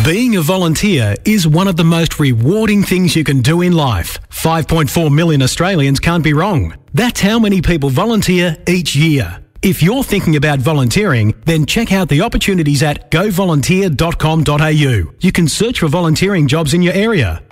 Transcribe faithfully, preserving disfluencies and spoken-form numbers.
Being a volunteer is one of the most rewarding things you can do in life. five point four million Australians can't be wrong. That's how many people volunteer each year. If you're thinking about volunteering, then check out the opportunities at go volunteer dot com dot a u. You can search for volunteering jobs in your area.